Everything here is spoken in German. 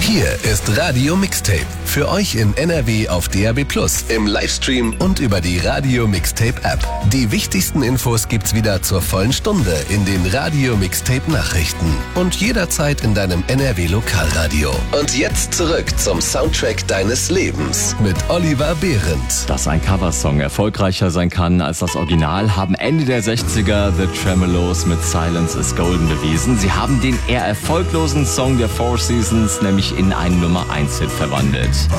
Hier ist Radio Mixtape. Für euch in NRW auf DAB+, im Livestream und über die Radio Mixtape App. Die wichtigsten Infos gibt's wieder zur vollen Stunde in den Radio Mixtape Nachrichten und jederzeit in deinem NRW Lokalradio. Und jetzt zurück zum Soundtrack deines Lebens mit Oliver Behrendt. Dass ein Coversong erfolgreicher sein kann als das Original, haben Ende der 60er The Tremeloes mit Silence is Golden bewiesen. Sie haben den eher erfolglosen Song der Four Seasons nämlich in einen Nummer-1-Hit verwandelt.